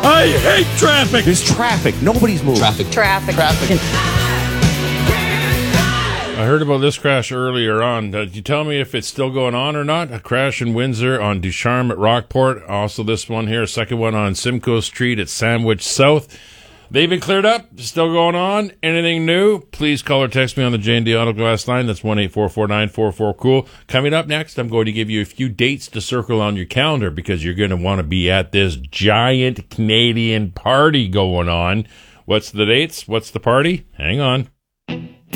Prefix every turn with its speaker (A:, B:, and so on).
A: I hate traffic.
B: There's traffic. Nobody's moving.
C: Traffic.
A: I heard about this crash earlier on. Did you tell me if it's still going on or not? A crash in Windsor on Ducharme at Rockport. Also this one here, a second one on Simcoe Street at Sandwich South. They've been cleared up. Still going on. Anything new? Please call or text me on the J&D Auto Glass line. That's 1-844-944-COOL. Coming up next, I'm going to give you a few dates to circle on your calendar because you're going to want to be at this giant Canadian party going on. What's the dates? What's the party? Hang on.